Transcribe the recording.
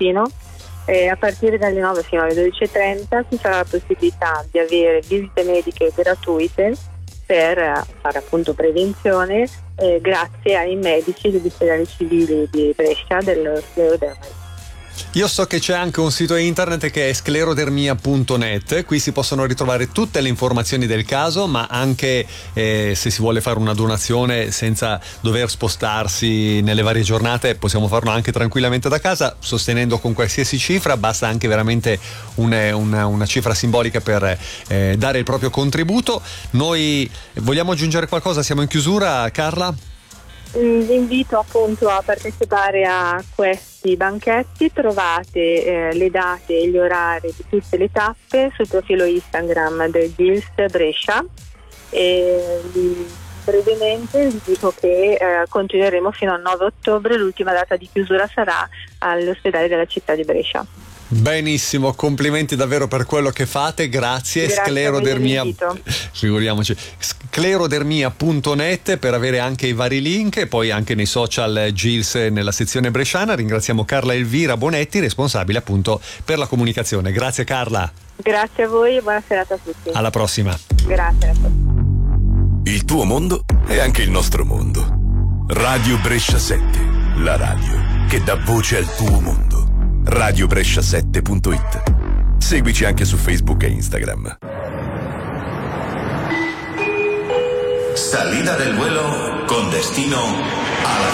mattino. A partire dalle 9 fino alle 12:30 ci sarà la possibilità di avere visite mediche gratuite per fare appunto prevenzione grazie ai medici degli ospedali civili di Brescia dello scleroderma. Io so che c'è anche un sito internet che è sclerodermia.net, qui si possono ritrovare tutte le informazioni del caso, ma anche se si vuole fare una donazione senza dover spostarsi nelle varie giornate, possiamo farlo anche tranquillamente da casa, sostenendo con qualsiasi cifra, basta anche veramente una cifra simbolica per dare il proprio contributo. Noi vogliamo aggiungere qualcosa? Siamo in chiusura, Carla? Vi invito appunto a partecipare a questi banchetti. Trovate le date e gli orari di tutte le tappe sul profilo Instagram del GILS Brescia e brevemente vi dico che continueremo fino al 9 ottobre, l'ultima data di chiusura sarà all'ospedale della città di Brescia. Benissimo, complimenti davvero per quello che fate, grazie. Sclerodermia, figuriamoci, sclerodermia.net per avere anche i vari link e poi anche nei social GILS nella sezione bresciana. Ringraziamo Carla Elvira Bonetti, responsabile appunto per la comunicazione. Grazie Carla. Grazie a voi e buona serata a tutti. Alla prossima. Grazie. Il tuo mondo è anche il nostro mondo. Radio Brescia 7, la radio che dà voce al tuo mondo. radiobrescia7.it. Seguici anche su Facebook e Instagram. Salida del vuelo con destino a la